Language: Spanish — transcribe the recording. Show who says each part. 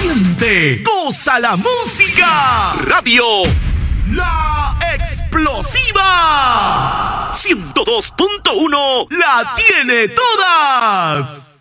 Speaker 1: Siente, goza la música. Radio La Explosiva 102.1 la tiene todas.